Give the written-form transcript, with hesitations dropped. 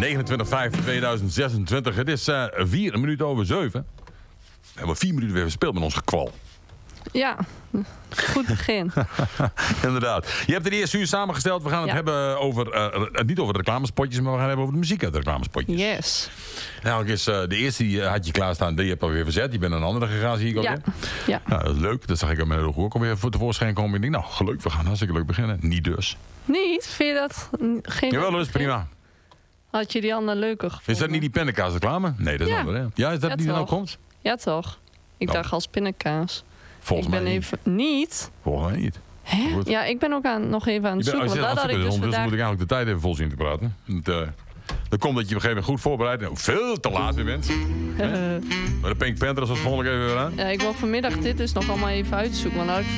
29/5/2026. Het is 4 minuten over 7. We hebben 4 minuten weer gespeeld met ons gekwal. Ja, goed begin. Inderdaad. Je hebt het eerste uur samengesteld. We gaan het hebben over, niet over de reclamespotjes, maar we gaan het hebben over de muziek uit de reclamespotjes. Yes. Nou, de eerste die had je klaarstaan, die heb je alweer verzet. Die bent een andere gegaan, zie ik ook. Ja. Ja. Nou, dat is leuk. Dat zag ik met mijn ook alweer voor tevoorschijn komen. Ik denk, nou, gelukkig, we gaan hartstikke leuk beginnen. Niet dus. Niet? Vind je dat geen... Jawel, dat is prima. Had je die andere leuker gevonden? Is dat niet die pindakaas reclame? Nee, dat is Ja. ander, hè? Ja, is dat die er nou komt? Ja, toch. Ik dacht als pindakaas. Volgens mij niet. Even... Niet? Volgens mij niet. Hè? Goed. Ja, ik ben ook nog even aan het zoeken. Want dat had ik dus moet vandaag... ik eigenlijk de tijd even vol zien te praten. Dan komt dat je op een gegeven moment goed voorbereid en veel te laat weer bent. Maar de Pink Panthers was gewoonlijk even weer aan. Ja, ik wil vanmiddag dit dus nog allemaal even uitzoeken. Want dan had ik